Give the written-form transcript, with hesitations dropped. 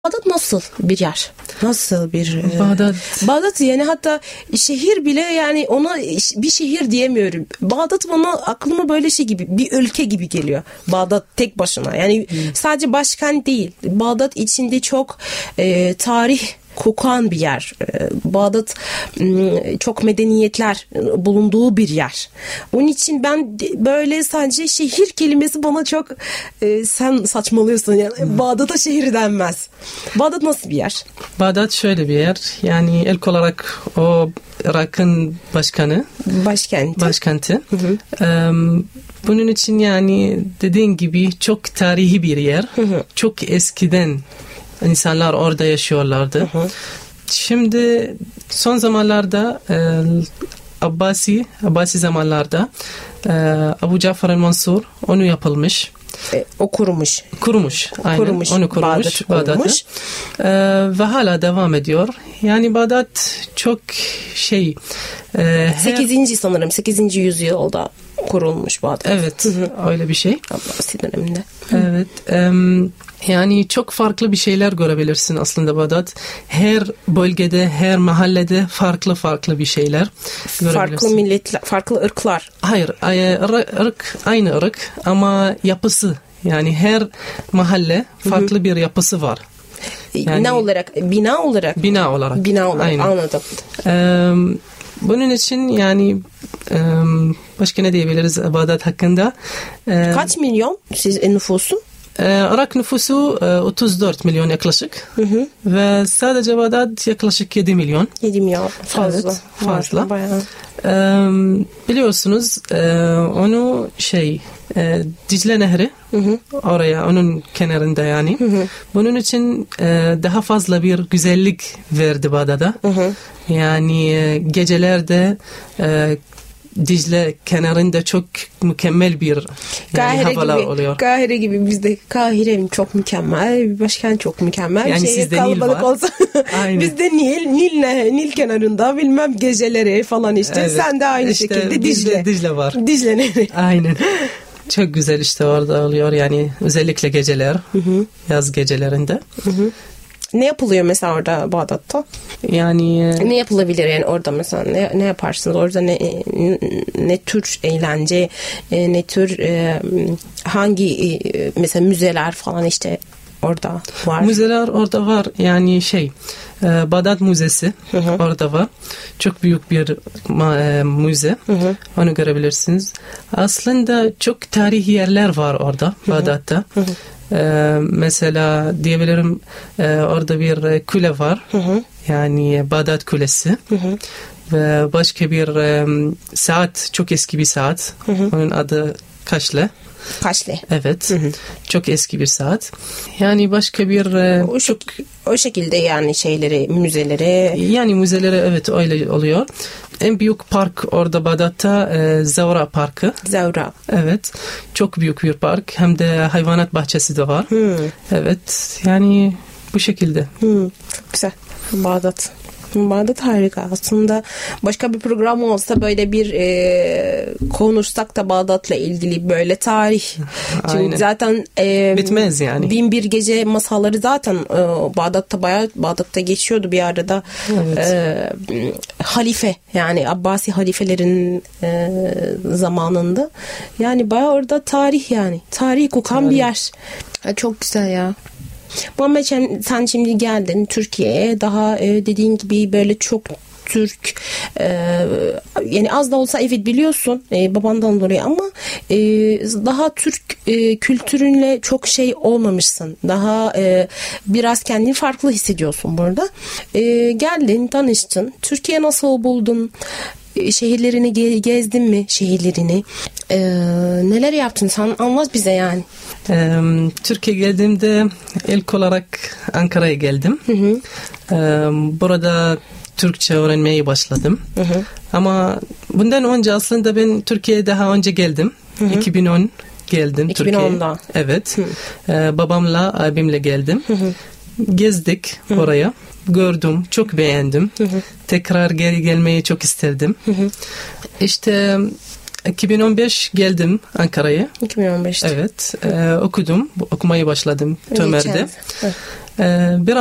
Bağdat nasıl bir yer? Nasıl bir Bağdat. Bağdat yani hatta şehir bile yani ona bir şehir diyemiyorum. Bağdat bana aklıma böyle şey gibi bir ülke gibi geliyor. Bağdat tek başına. Yani sadece başkent değil. Bağdat içinde çok tarih kokan bir yer. Bağdat çok medeniyetler bulunduğu bir yer. Onun için ben böyle sadece şehir kelimesi bana çok sen saçmalıyorsun yani. Bağdat'a şehir denmez. Bağdat nasıl bir yer? Bağdat şöyle bir yer. Yani ilk olarak o Irak'ın başkenti. Hı hı. Bunun için yani dediğin gibi çok tarihi bir yer. Hı hı. Çok eskiden İnsanlar orada yaşıyorlardı. Hı hı. Şimdi son zamanlarda Abbasi zamanlarda Abu Cafer el-Mansur onu yapılmış. O kurmuş. Aynen. Onu kurmuş. Bağdat'ı. Ve hala devam ediyor. Yani Bağdat çok 8. yüzyılda kurulmuş Bağdat. Evet. Öyle bir şey. Abbasi döneminde. Evet. Yani çok farklı bir şeyler görebilirsin aslında Bağdat. Her bölgede, her mahallede farklı bir şeyler görebilirsin. Farklı milletler, farklı ırklar. Hayır, ırk aynı ırk ama yapısı. Yani her mahalle farklı bir yapısı var. Yani, ne olarak? Bina olarak. Aynen. Anladım. Bunun için yani başka ne diyebiliriz Bağdat hakkında? Kaç milyon nüfusu? Irak nüfusu 34 milyon yaklaşık. Hı hı. Ve sadece Bağdat yaklaşık 7 milyon. 7 milyon fazla. Evet, fazla. Bayağı. Biliyorsunuz onu Dicle Nehri, hı hı, oraya onun kenarında yani. Hı hı. Bunun için daha fazla bir güzellik verdi Bağdat'a. Hı hı. Yani gecelerde Dicle kenarında çok mükemmel bir havalar oluyor. Kahire gibi bizde Kahire çok mükemmel, bir başkent çok mükemmel. Yani sizde Nil var. Olsa bizde Nil kenarında bilmem geceleri falan işte. Evet. Sen de aynı şekilde Dicle var. Dicle Nehri. Aynen. Çok güzel işte orada oluyor yani özellikle geceler, hı hı, yaz gecelerinde. Hı hı. Ne yapılıyor mesela orada Bağdat'ta? Yani ne yapılabilir yani orada mesela ne yaparsınız orada ne tür eğlence ne tür hangi mesela müzeler falan işte orada var. Müzeler orada var yani Bağdat Müzesi, hı hı, orada var. Çok büyük bir müze. Hı hı. Onu görebilirsiniz. Aslında çok tarihi yerler var orada, hı hı, Bağdat'ta. Hı hı. Mesela diyebilirim orada bir kule var. Hı hı. Yani Bağdat Kulesi. Hı hı. Ve başka bir saat, çok eski bir saat. Hı hı. Onun adı Kaşle. Evet. Hı hı. Çok eski bir saat. Yani başka bir o şekilde yani müzeleri. Yani müzeleri evet öyle oluyor. En büyük park orada Bağdat'ta Zavra Parkı. Zavra. Evet. Çok büyük bir park. Hem de hayvanat bahçesi de var. Evet. Yani bu şekilde. Çok güzel. Bağdat harika. Aslında başka bir program olsa böyle bir konuşsak da Bağdat'la ilgili böyle tarih. Çünkü zaten bitmez yani. 1001 Gece masalları zaten Bağdat'ta geçiyordu bir arada. Evet. Halife yani Abbasi halifelerin zamanında. Yani bayağı orada tarih kokan bir yer. Çok güzel ya. Muhammed sen şimdi geldin Türkiye'ye daha dediğin gibi böyle çok Türk yani az da olsa evet biliyorsun babandan dolayı ama daha Türk kültürünle çok olmamışsın. Daha biraz kendini farklı hissediyorsun burada. Geldin, tanıştın. Türkiye nasıl buldun? Şehirlerini gezdin mi? Neler yaptın? Sen anlat bize yani. Türkiye geldiğimde ilk olarak Ankara'ya geldim. Hı hı. Burada Türkçe öğrenmeye başladım. Hı hı. Ama bundan önce aslında ben Türkiye'ye daha önce geldim. Hı hı. 2010 geldim 2010'da. Türkiye'ye. Evet. Babamla, abimle geldim. Hı hı. Gezdik, hı hı, oraya. Gördüm, çok beğendim. Hı hı. Tekrar geri gelmeyi çok isterdim. Hı hı. İşte 2015 geldim Ankara'ya. 2015'te. Evet. Okumayı başladım Tömer'de. Bir